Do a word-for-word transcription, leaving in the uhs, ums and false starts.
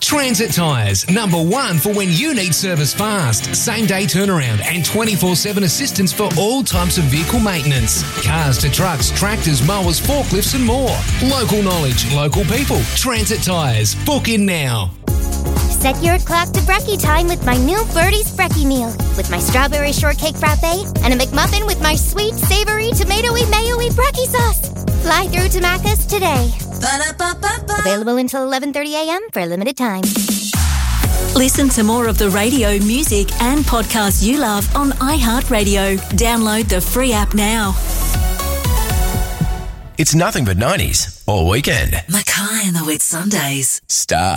Transit Tyres, number one for when you need service fast, same-day turnaround and twenty-four seven assistance for all types of vehicle maintenance. Cars to trucks, tractors, mowers, forklifts and more. Local knowledge, local people. Transit Tyres. Book in now. Set your clock to brekkie time with my new Birdie's Brekkie meal. With my strawberry shortcake frappe and a McMuffin with my sweet, savoury, tomatoey, mayo-y brekkie sauce. Fly through to Macca's today. Ba-da-ba-ba-ba. Available until eleven thirty a.m. for a limited time. Listen to more of the radio, music and podcasts you love on iHeartRadio. Download the free app now. It's nothing but nineties all weekend. Mackay and the Wet Sundays. Star.